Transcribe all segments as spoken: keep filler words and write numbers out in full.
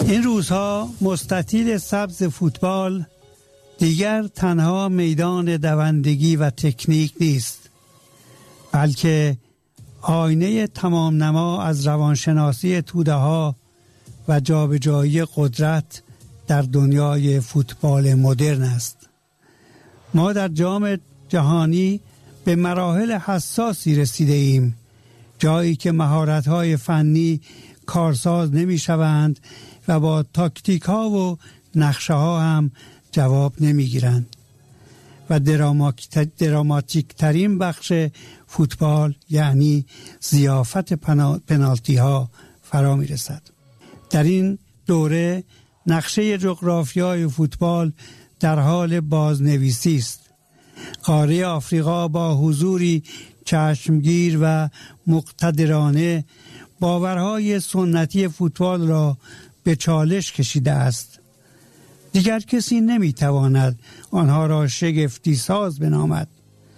این روزها مستطیل سبز فوتبال دیگر تنها میدان دوندگی و تکنیک نیست، بلکه آینه تمام نما از روانشناسی توده ها و جابجایی قدرت در دنیای فوتبال مدرن است. ما در جام جهانی به مراحل حساسی رسیده ایم، جایی که مهارت‌های فنی کارساز نمی‌شوند و با تاکتیک‌ها و نقشه‌ها هم جواب نمی‌گیرند و دراماتیک ترین بخش فوتبال یعنی ضیافت پنالتی ها فرا می‌رسد. در این دوره نقشه جغرافیای فوتبال در حال بازنویسی است. قاره آفریقا با حضوری چشمگیر و مقتدرانه باورهای سنتی فوتبال را به چالش کشیده است. دیگر کسی نمیتواند آنها را شگفتی ساز بنامد.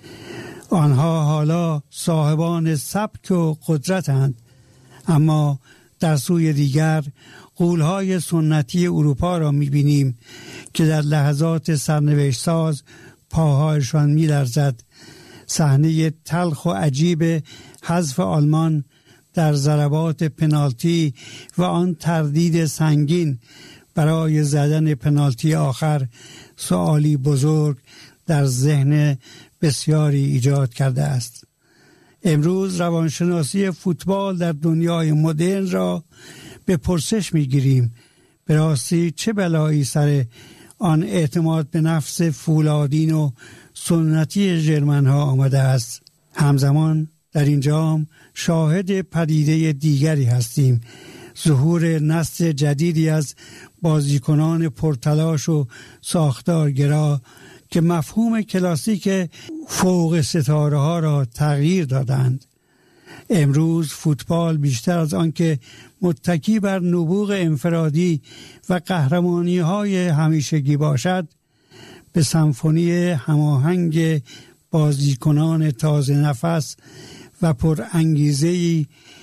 آنها حالا صاحبان سبک و قدرتند، اما در سوی دیگر غول‌های سنتی اروپا را می‌بینیم که در لحظات سرنوشت ساز پاهایشان می‌لرزد. صحنه تلخ و عجیب حذف آلمان در ضربات پنالتی و آن تردید سنگین برای زدن پنالتی آخر سوالی بزرگ در ذهن بسیاری ایجاد کرده است. امروز روانشناسی فوتبال در دنیای مدرن را به پرسش می‌گیریم. به راستی چه بلایی سر آن اعتماد به نفس فولادین و سنتی ژرمن‌ها آمده است؟ همزمان در این جام شاهد پدیده دیگری هستیم، ظهور نسل جدیدی از بازیکنان پرتلاش و ساختارگرا که مفهوم کلاسیک فوق ستاره ها را تغییر دادند. امروز فوتبال بیشتر از آن که متکی بر نبوغ انفرادی و قهرمانی های همیشگی باشد، به سمفونی هماهنگ بازیکنان تازه نفس و پر انگیزه‌ای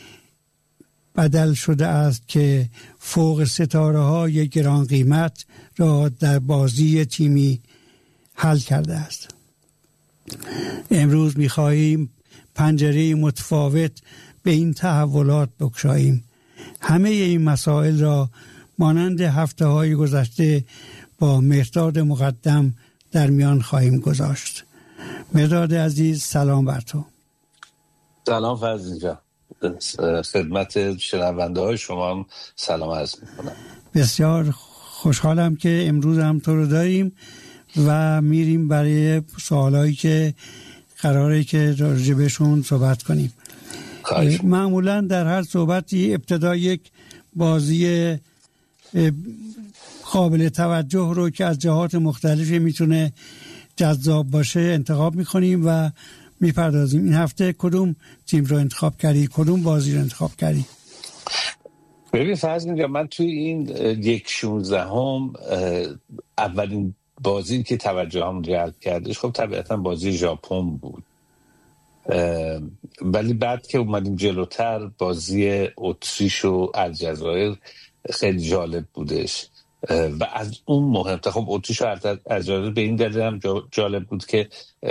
بدل شده است که فوق ستاره های گران قیمت را در بازی تیمی حل کرده است. امروز می‌خواهیم پنجره متفاوت به این تحولات بگشاییم. همه این مسائل را مانند هفته‌های گذشته با مهرداد مقدم در میان خواهیم گذاشت. مهرداد عزیز، سلام بر تو. سلام فرزین جان، خدمت شنونده های شما هم سلام عرض میکنم. بسیار خوشحالم که امروز هم تو رو داریم و میریم برای سوالایی که قراره که راجع بهشون صحبت کنیم. معمولا در هر صحبتی ابتدا یک بازی قابل توجه رو که از جهات مختلفی میتونه جذاب باشه انتخاب میکنیم و میپردازیم. این هفته کدوم تیم رو انتخاب کردی؟ کدوم بازی رو انتخاب کردی؟ ببین فرض که من توی این یک شونزده هم اولین بازی که توجه هم جلب کردش خب طبیعتا بازی ژاپن بود، ولی بعد که اومدیم جلوتر بازی اتریش و الجزایر خیلی جالب بودش و از اون مهمتر خب اتریش و الجزایر به این دلیل هم جالب بود که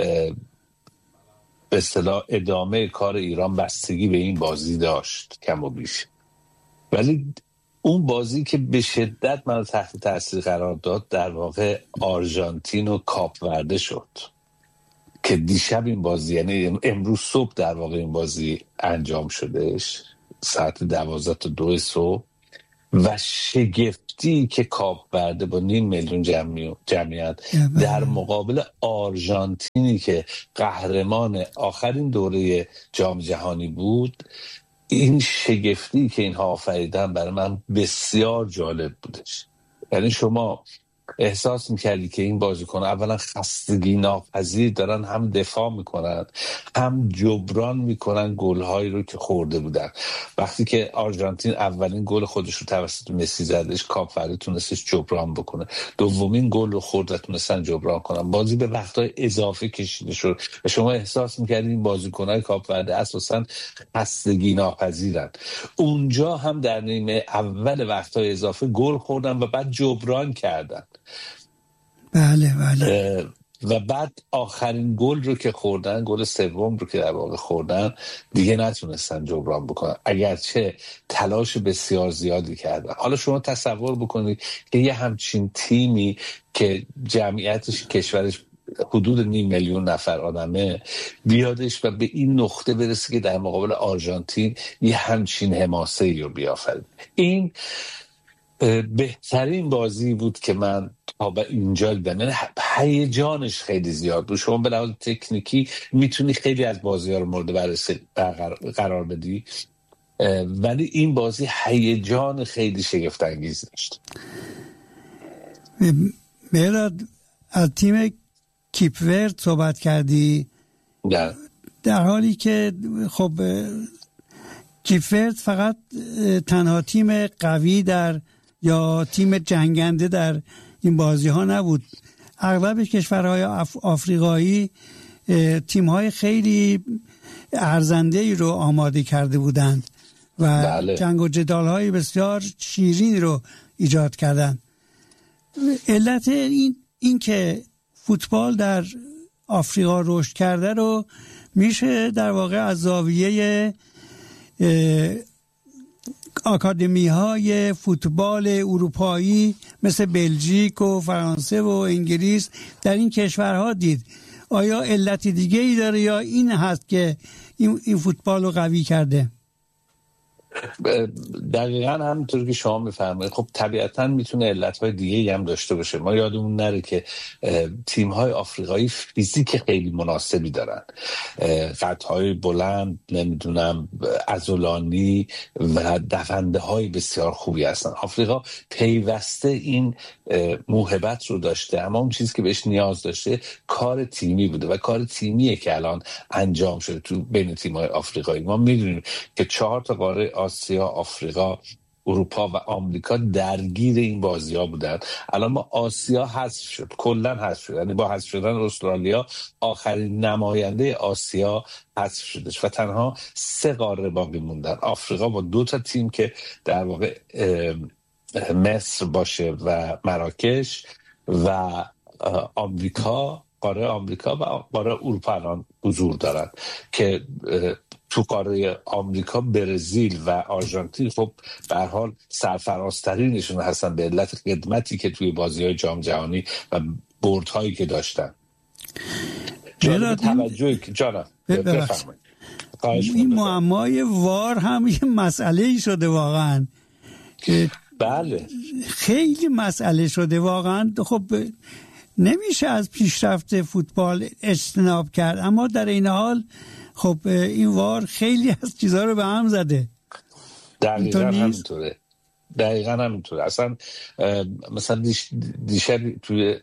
به اصطلاح ادامه کار ایران بستگی به این بازی داشت کم و بیش، ولی اون بازی که به شدت من تحت تاثیر قرار داد در واقع آرژانتین و کاپ ورده شد که دیشب این بازی یعنی امروز صبح در واقع این بازی انجام شدهش ساعت دوازده تا دو صبح و شگفتی که کاپ ورده با نیم میلیون جمعی جمعیت در مقابل آرژانتینی که قهرمان آخرین دوره جام جهانی بود، این شگفتی که اینها آفریدن برای من بسیار جالب بودش. یعنی شما احساس میکردی که این بازیکن اولا خستگی ناپذیر دارن، هم دفاع میکنن هم جبران میکنن گل‌هایی رو که خورده بودن. وقتی که آرژانتین اولین گل خودش رو توسط مسی زدش، کاپ وردی تونستش جبران بکنه، دومین گل رو خورد و تونستن جبران کنن. بازی به وقت‌های اضافه کشیده شد و شما احساس میکردید این بازیکن‌های کاپ وردی اساساً خستگی ناپذیرن. اونجا هم در نیمه اول وقت‌های اضافه گل خوردن و بعد جبران کردن. بله بله. و بعد آخرین گل رو که خوردن، گل سوم رو که در واقع خوردن، دیگه نتونستن جبران بکنن، اگرچه تلاش بسیار زیادی کردن. حالا شما تصور بکنید که یه همچین تیمی که جمعیتش کشورش حدود نیم میلیون نفر آدمه بیادش و به این نقطه برسه که در مقابل آرژانتین یه همچین حماسه‌ای رو بیافرید. این بهترین بازی بود که من تا به اینجا دیدم. یعنی هیجانش خیلی زیاد بود. شما به لحاظ تکنیکی میتونی خیلی از بازی‌ها رو مورد بررسی قرار بدی، ولی این بازی هیجان خیلی شگفت انگیز داشت. مهراد، از تیم کیپ ورد صحبت کردی، در, در حالی که خب کیپ ورد فقط تنها تیم قوی در یا تیم جنگنده در این بازی ها نبود. اغلب کشورهای آفریقایی تیم های خیلی ارزنده ای رو آماده کرده بودند و بله. جنگ و جدال های بسیار شیرین رو ایجاد کردند. علت این, این که فوتبال در آفریقا رشد کرده رو میشه در واقع از زاویه آکادمی های فوتبال اروپایی مثل بلژیک و فرانسه و انگلیس در این کشورها دید. آیا علت دیگه ای داره یا این هست که این, این فوتبال رو قوی کرده؟ دقیقاً همونطور که شما میفرمایید. خب طبیعتاً میتونه علتهای دیگه‌ای هم داشته باشه. ما یادمون نره که تیم‌های آفریقایی فیزیک خیلی مناسبی دارن، قدهای بلند، نمیدونم عضلانی و دونده‌های بسیار خوبی هستن. آفریقا پیوسته این موهبت رو داشته، اما اون چیزی که بهش نیاز داشته کار تیمی بوده و کار تیمیه که الان انجام شده تو بین تیم‌های آفریقایی. ما میدونیم که چهار تا قاره آسیا، آفریقا، اروپا و آمریکا درگیر این بازی ها بودن. الان ما آسیا حذف شد، کلا حذف شد، یعنی با حذف شدن استرالیا آخرین نماینده آسیا حذف شدش و تنها سه قاره باقی موندن. آفریقا با دو تا تیم که در واقع مصر باشه و مراکش، و آمریکا، قاره آمریکا و قاره اروپا الان حضور دارن که تو قاره آمریکا برزیل و آرژانتین خب به هر حال سرفرازترینشون هستن به علت خدمتی که توی بازی‌های جام جهانی و بردهایی که داشتن. جالب توجهی که جانم بفرمایید. این معمای وار هم یه مسئله شده واقعا که بله خیلی مسئله شده واقعا. خب نمیشه از پیشرفت فوتبال اجتناب کرد، اما در این حال خب این وار خیلی از چیزها رو به هم زده. دقیقا همینطوره دقیقا همینطوره اصلا مثلا دیشب توی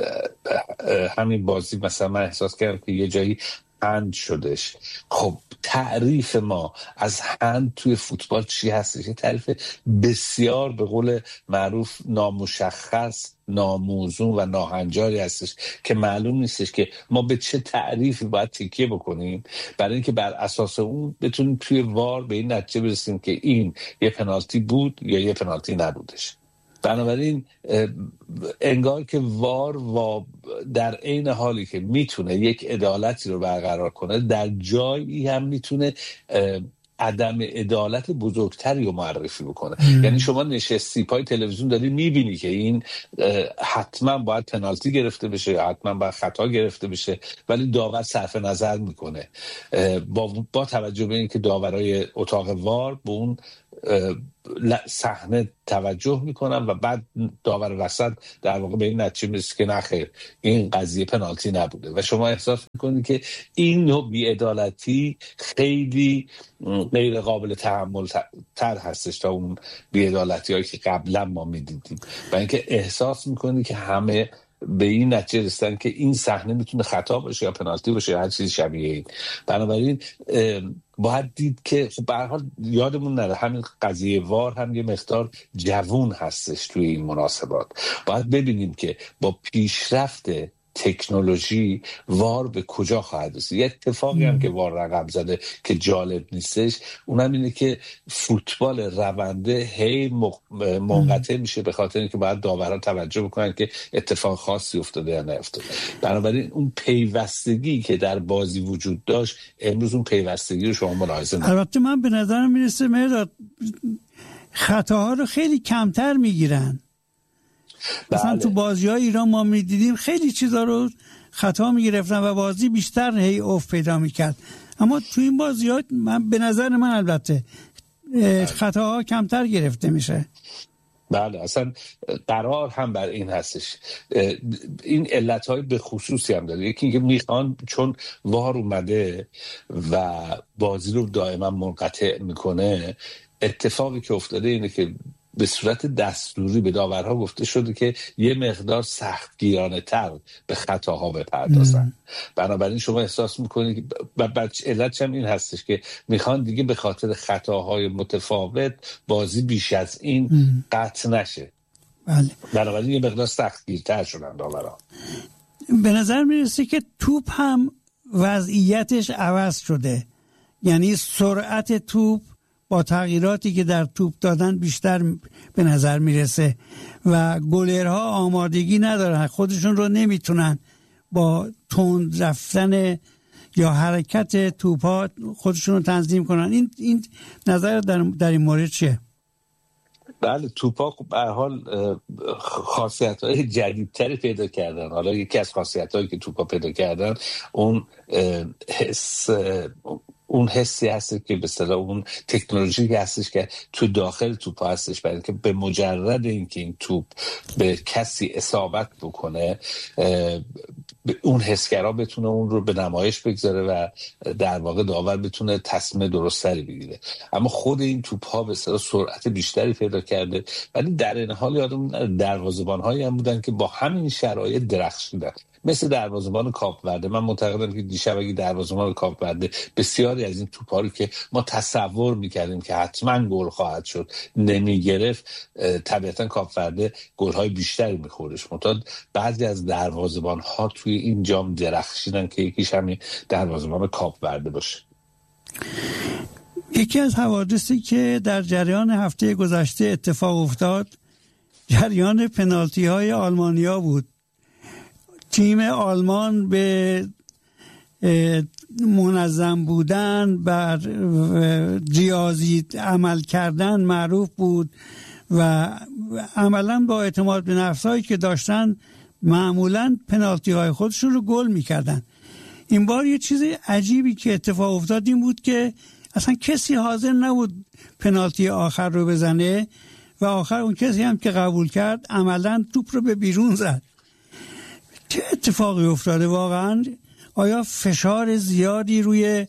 همین بازی مثلا من احساس کردم که یه جایی هند شدش. خب تعریف ما از هند توی فوتبال چی هستش؟ یه تعریف بسیار به قول معروف نامشخص، ناموزون و ناهنجاری هستش که معلوم نیستش که ما به چه تعریفی باید تکیه بکنیم برای اینکه بر اساس اون بتونیم توی وار به این نتیجه برسیم که این یه پنالتی بود یا یه پنالتی نبودش. بنابراین انگار که وار و در عین حالی که میتونه یک عدالتی رو برقرار کنه، در جایی هم میتونه عدم عدالت بزرگتری رو معرفی بکنه. ام. یعنی شما نشستی پای تلویزیون داری میبینی که این حتما باید پنالتی گرفته بشه، حتما باید خطا گرفته بشه، ولی داور صرف نظر میکنه با, با توجه به اینکه داورای اتاق وار به اون صحنه توجه میکنن و بعد داور وسط در واقع به این نتیجه میرسه که نه خیر این قضیه پنالتی نبوده و شما احساس میکنید که این نوع بی‌عدالتی خیلی غیر قابل تحمل تر هستش تا اون بی‌عدالتی هایی که قبلا ما میدیدیم و اینکه احساس میکنید که همه به این نتیجه رسیدن که این صحنه میتونه خطا باشه یا پنالتی باشه یا هر چیز شبیه این. بنابراین باید دید که خب به هر حال یادمون نره همین قضیه وار هم یه مقدار جوون هستش توی این مناسبات. باید ببینیم که با پیشرفت تکنولوژی وار به کجا خواهد رسید. یه اتفاقی هم که وار رقم زده که جالب نیستش اونم اینه که فوتبال رونده هی منقطع میشه به خاطر اینکه باید داوران توجه بکنن که اتفاق خاصی افتاده یا نیفتاده. بنابراین اون پیوستگی که در بازی وجود داشت امروز اون پیوستگی رو شما ملاحظه نکنید. البته من به نظرم میرسه مهرداد خطاها رو خیلی کمتر میگیرن. مثلا بله. تو بازی‌های ایران ما می‌دیدیم خیلی چیزا رو خطا می‌گرفتن و بازی بیشتر هی اوف پیدا می‌کرد، اما تو این بازی‌ها من به نظر من البته بله. خطاها کمتر گرفته میشه. بله اصلا قرار هم بر این هستش. این علت‌های به خصوصی هم داره. یکی اینکه میخوان چون وار اومده و بازی رو دائما منقطع میکنه، اتفاقی که افتاده اینه که به صورت دستوری به داورها گفته شده که یه مقدار سختگیرانه تر به خطاها بپردازن. بنابراین شما احساس میکنید و علتش هم این هستش که میخوان دیگه به خاطر خطاهای متفاوت بازی بیش از این ام. قطع نشه. بله. بنابراین یه مقدار سختگیرتر شدن داورها. به نظر میرسه که توپ هم وضعیتش عوض شده، یعنی سرعت توپ با تغییراتی که در توپ دادن بیشتر به نظر میرسه و گلرها آمادگی ندارن، خودشون رو نمیتونن با تند رفتن یا حرکت توپ‌ها خودشون رو تنظیم کنن. این این نظر در در این مورد چیه؟ بله توپا خب به هر حال خاصیت‌های جدیدتری پیدا کردن. حالا یکی از خاصیت‌هایی که توپا پیدا کردن اون حس اون حسی هست که به اصطلاح اون تکنولوژی هستش که تو داخل توپ هستش، برای اینکه به مجرد اینکه این توپ به کسی اصابت بکنه اون حسگرا بتونه اون رو به نمایش بگذاره و در واقع داور بتونه تصمیم درستری بگیره. اما خود این توپ ها به اصطلاح سرعت بیشتری پیدا کرده، ولی در این حال یادم دروازه‌بان هایی هم بودن که با همین شرایط درخشیدن، مثل دروازه‌بان کاپ ورده. من معتقدم که دیشب اگه دروازه‌بان کاپ ورده بسیاری از این توپ‌ها رو که ما تصور می‌کردیم که حتما گل خواهد شد نمی‌گرفت، طبیعتاً کاپ ورده گل‌های بیشتری می‌خوردش. معتقد بعضی از دروازه‌بان‌ها توی این جام درخشیدن که یکیش همین دروازه‌بان کاپ ورده باشه. یکی از حوادثی که در جریان هفته گذشته اتفاق افتاد جریان پنالتی‌های آلمانیا بود. تیم آلمان به منظم بودن، بر ریاضی عمل کردن معروف بود و عملا با اعتماد به نفسایی که داشتن معمولا پنالتی های خودشون رو گل میکردن. این بار یه چیز عجیبی که اتفاق افتاد این بود که اصلا کسی حاضر نبود پنالتی آخر رو بزنه و آخر اون کسی هم که قبول کرد عملا توپ رو به بیرون زد. چه اتفاقی افتاده واقعا؟ آیا فشار زیادی روی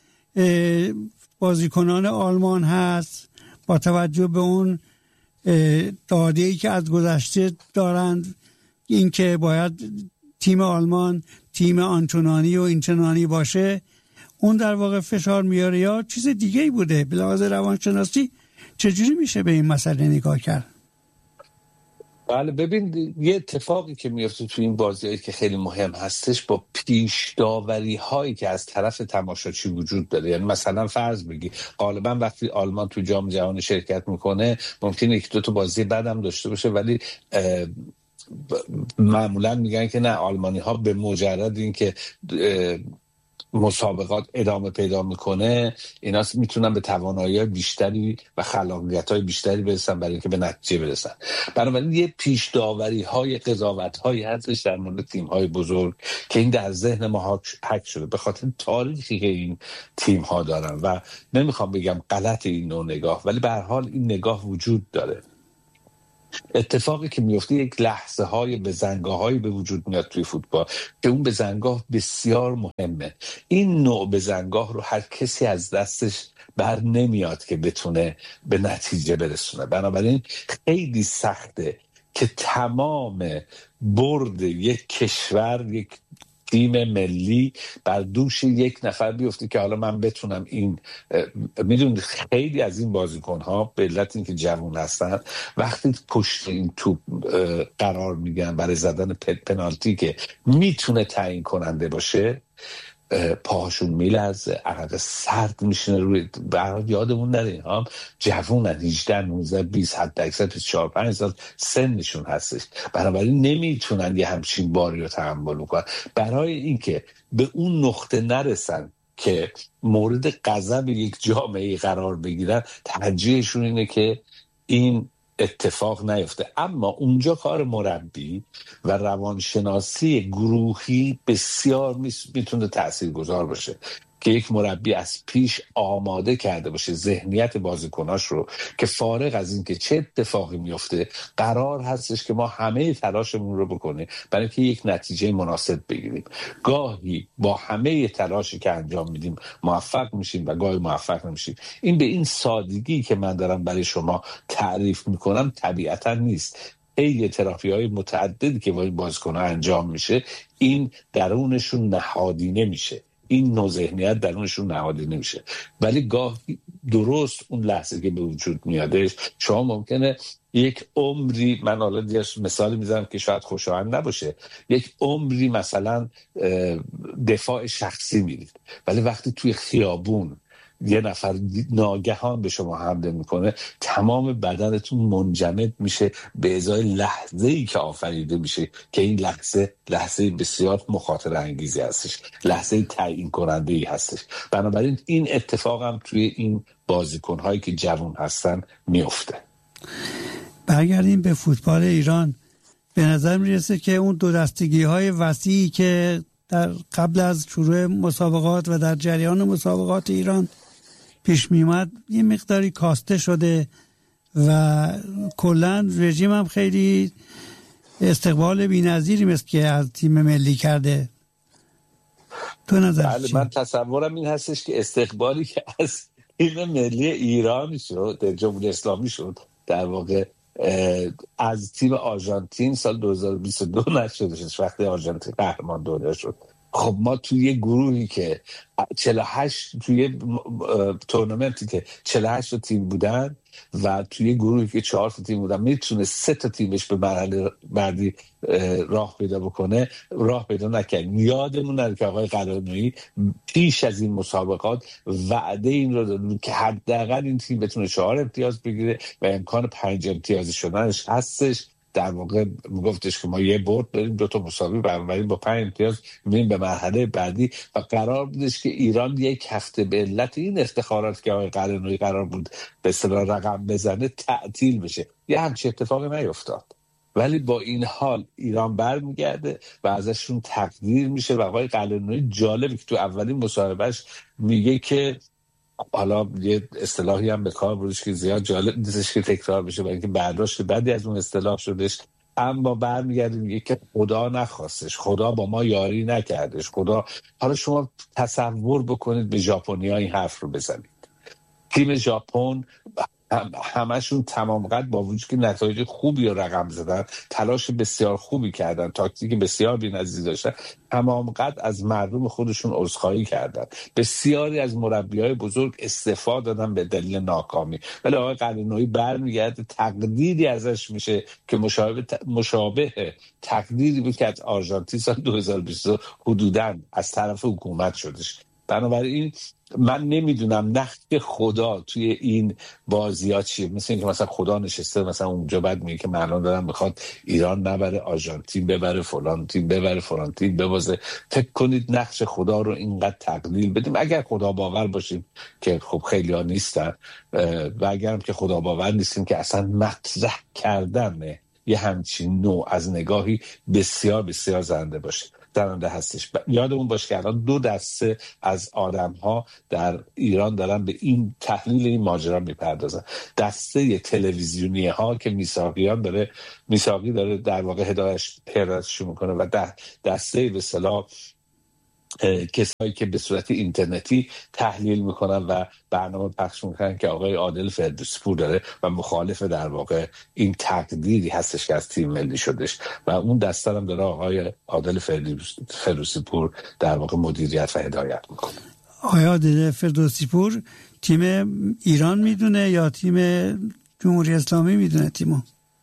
بازیکنان آلمان هست با توجه به اون داده‌ای که از گذشته دارند، اینکه باید تیم آلمان تیم آنچنانی و اینچنانی باشه، اون در واقع فشار میاره یا چیز دیگه‌ای بوده؟ به لحاظ روانشناسی چجوری میشه به این مسئله نگاه کرد؟ بله ببین یه اتفاقی که میفته تو این بازیایی که خیلی مهم هستش با پیش داوری هایی که از طرف تماشاچی وجود داره. یعنی مثلا فرض بگی غالبا وقتی آلمان تو جام جهانی شرکت میکنه ممکنه یک دو تا بازی بعدم داشته باشه، ولی معمولا میگن که نه، آلمانی ها به مجرد این که مسابقات ادامه پیدا میکنه، اینا میتونن به توانایی بیشتری و خلاقیت های بیشتری برسن برای اینکه به نتیجه برسن. بنابراین یه پیش داوری های قضاوت هایی هستش در مورد تیم های بزرگ که این در ذهن ما حک شده به خاطر تاریخی که این تیم ها دارن و نمیخوام بگم غلط این نوع نگاه، ولی به هر حال این نگاه وجود داره. اتفاقی که میفته یک لحظه های بزنگاه هایی به وجود میاد توی فوتبال که اون بزنگاه بسیار مهمه. این نوع بزنگاه رو هر کسی از دستش بر نمیاد که بتونه به نتیجه برسونه. بنابراین خیلی سخته که تمام برد یک کشور، یک تیم ملی بر دوش یک نفر بیفته که حالا من بتونم این. میدونید خیلی از این بازیکن ها به علت اینکه جوان هستن وقتی پشت این توپ قرار میگیرن برای زدن پنالتی که میتونه تعیین کننده باشه، پاهاشون میلرزه، عرق سرد میشینه روی. برای یادمون نره این هم جوونن، هجده نوزده بیست حد اکثر چهار پنج سال سنشون هستش، بنابراین نمیتونن یه همچین باری رو تحمل کنن. برای اینکه به اون نقطه نرسن که مورد غضب یک جامعه قرار بگیرن، ترجیحشون اینه که این اتفاق نیفته. اما اونجا کار مربی و روانشناسی گروهی بسیار میتونه تاثیرگذار باشه که یک مربی از پیش آماده کرده باشه ذهنیت بازیکناش رو که فارغ از این که چه اتفاقی میفته قرار هستش که ما همه تلاشمون رو بکنیم برای اینکه یک نتیجه مناسب بگیریم. گاهی با همه تلاشی که انجام میدیم موفق میشیم و گاهی موفق نمیشیم. این به این سادگی که من دارم برای شما تعریف میکنم طبیعتا نیست. خیلی تراپی های متعددی که با این بازیکن‌ها انجام میشه این درونشون نهادینه میشه، این نوع ذهنیت درونشون نهادی نمیشه. ولی گاه درست اون لحظه که به وجود میادش شما ممکنه یک عمری، من حالا دیگه مثالی میزنم که شاید خوشایند نباشه، یک عمری مثلا دفاع شخصی میرید، ولی وقتی توی خیابون یه نفر ناگهان به شما حمله میکنه تمام بدنتون منجمد میشه به ازای لحظه‌ای که آفریده میشه که این لحظه لحظه بسیار مخاطره انگیزی هستش، لحظه تعیین کننده ای هستش. بنابراین این اتفاق هم توی این بازیکن‌هایی که جوان هستن میفته. برگردیم به فوتبال ایران. به نظر میرسه که اون دو دستگی های وسیعی که در قبل از شروع مسابقات و در جریان مسابقات ایران پیش میومد یه مقداری کاسته شده و کلن رژیم هم خیلی استقبال بی‌نظیری مثل که از تیم ملی کرده. تو نظر چی؟ من تصورم این هستش که استقبالی که از تیم ملی ایران شد در جمهوری اسلامی شد در واقع از تیم آرژانتین سال دو هزار و بیست و دو نشدش وقتی آرژانتین قهرمان دنیا شد. خب ما توی یه گروهی که چهل و هشت توی تورنمنتی که چهل و هشت تیم بودن و توی گروهی که چهار تا تیم بودن میتونه سه تا تیمش به مرحله بعدی راه پیدا بکنه، راه پیدا نکرد. یادمون نره که آقای قلعه‌نویی پیش از این مسابقات وعده این رو داد که حداقل این تیم بتونه چهار امتیاز بگیره و امکان پنج امتیازی شدنش هستش. در واقع میگفتش که ما یه برد داریم دو تا مساوی بنابراین با پنج امتیاز میریم به مرحله بعدی و قرار بودش که ایران یک هفته به علت این افتخارات که آقای قلعه‌نویی قرار بود به اصطلاح رقم بزنه تعطیل بشه. یه همچین اتفاقی نیفتاد، ولی با این حال ایران برمیگرده و ازشون تقدیر میشه و آقای قلعه‌نویی جالبه که تو اولین مصاحبهش میگه که حالا یه اصطلاحی هم به کار بردش که زیاد جالب نیستش که تکرار بشه برای اینکه برداشت بعدی از اون اصطلاح شدش، اما برمیگرده میگه که خدا نخواستش، خدا با ما یاری نکردش، خدا. حالا شما تصور بکنید به ژاپنی‌ها این حرف رو بزنید. تیم ژاپن همشون تمام قد با وجود که نتایج خوبی رو رقم زدن، تلاش بسیار خوبی کردن، تاکتیک بسیار بی‌نظیر داشتن، تمام قد از مردم خودشون عذرخواهی کردن. بسیاری از مربیای بزرگ استعفا دادن به دلیل ناکامی، ولی آقای قلعه‌نویی برمیگرده تقدیری ازش میشه که مشابه مشابه تقدیری بود که از آرژانتین سال دو هزار و بیست و دو حدوداً از طرف حکومت شدش. بنابراین من نمیدونم نقش خدا توی این بازی ها چیه. مثل اینکه مثلا خدا نشسته مثلا اونجا بعد میگه که من الان دارم میخواد ایران نبره، آرژانتین ببره، فلان تیم ببره، فلان تیم ببازه. فکر کنید نقش خدا رو اینقدر تقلیل بدیم؟ اگر خدا باور باشیم که خب خیلی ها نیستن، و اگرم که خدا باور نیستیم که اصلا مطرح کردن یه همچین نوع از نگاهی بسیار بسیار زنده باشه درنده هستش. یادمون باشه که الان دو دسته از آدم ها در ایران دارن به این تحلیل این ماجرا میپردازن. دسته تلویزیونی ها که میثاقیان داره میثاقی داره در واقع هدایتش میکنه، و دسته به اصطلاح کسایی که به صورت اینترنتی تحلیل میکنن و برنامه پخش میکنن که آقای عادل فردوسی پور داره و مخالف در واقع این تقدیری هستش که از تیم ملی شدش، و اون دسته هم داره آقای عادل فردوسی پور در واقع مدیریت و هدایت میکنه. آقای عادل فردوسی پور تیم ایران میدونه یا تیم جمهوری اسلامی میدونه تیمو؟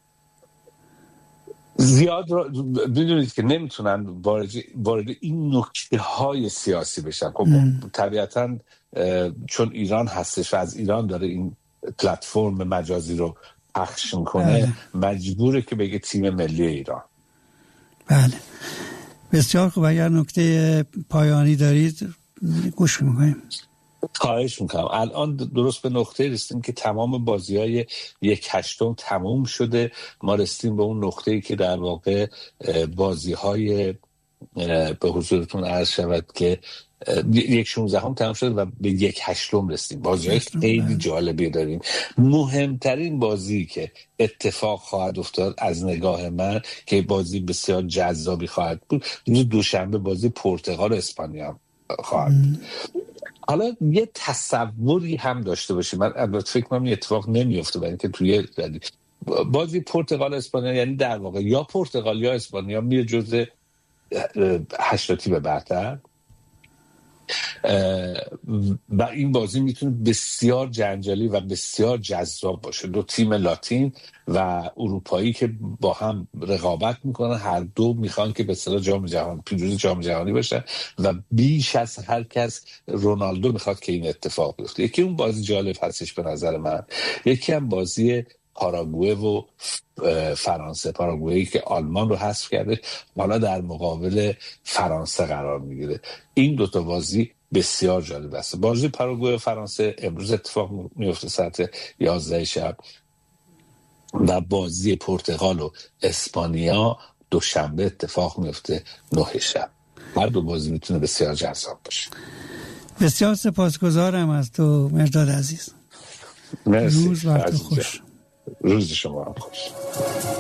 زیاد را بدونید که نمیتونن وارد وارد این نکته های سیاسی بشن. خب طبیعتاً چون ایران هستش و از ایران داره این پلتفرم مجازی رو پخش میکنه، مجبوره که بگه تیم ملی ایران. بله بسیار خوب. اگر نکته پایانی دارید گوش میکنیم. خواهش میکنم. الان درست به نقطه رسیدیم که تمام بازی‌های یک هشتم تموم شده. ما رسیدیم به اون نقطه‌ای که در واقع بازی‌های به حضورتون عرض شود که یک شونزدهم تمام شده و به یک هشتم رسیدیم. بازی‌های خیلی جالبی داریم. مهمترین بازی که اتفاق خواهد افتاد از نگاه من که بازی بسیار جذابی خواهد بود، روز دوشنبه بازی پرتغال و اسپانیا خواهد بود. حالا یه تصوری هم داشته باشیم، من البته فکر کنم این اتفاق نمیفته، برای اینکه توی بازی پرتغال اسپانیا یعنی در واقع یا پرتغال یا اسپانیا میره جزء هشت تیم برتر، و این بازی میتونه بسیار جنجالی و بسیار جذاب باشه. دو تیم لاتین و اروپایی که با هم رقابت میکنن، هر دو میخوان که به اصطلاح جام جهانی پیروز جام جهانی باشن و بیش از هر کس رونالدو میخواد که این اتفاق بیفته. یکی اون بازی جالب هستش به نظر من، یکی هم بازی پاراگوئه و فرانسه. پاراگوئه‌ای که آلمان رو حذف کرده حالا در مقابل فرانسه قرار میگیره. این دوتا بازی بسیار جالب است. بازی پاراگوئه و فرانسه امروز اتفاق میفته ساعت یازده شب، و بازی پرتغال و اسپانیا دوشنبه اتفاق میفته نه شب. هر دو بازی میتونه بسیار جذاب باشه. بسیار سپاسگزارم از تو مرداد عزیز. مرسی. روز وقت خوش. روز شما خوش.